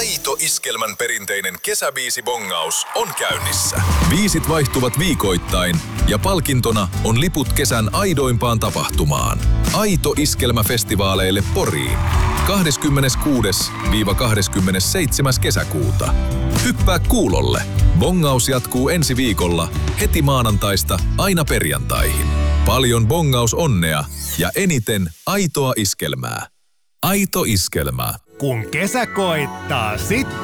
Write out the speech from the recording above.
Aito Iskelmän perinteinen kesäbiisibongaus on käynnissä. Biisit vaihtuvat viikoittain ja palkintona on liput kesän aidoimpaan tapahtumaan. Aito Iskelmä-festivaaleille Poriin. 26.–27. kesäkuuta. Hyppää kuulolle. Bongaus jatkuu ensi viikolla heti maanantaista aina perjantaihin. Paljon bongaus-onnea ja eniten aitoa iskelmää. Aito Iskelmää. Kun kesä koittaa, sitten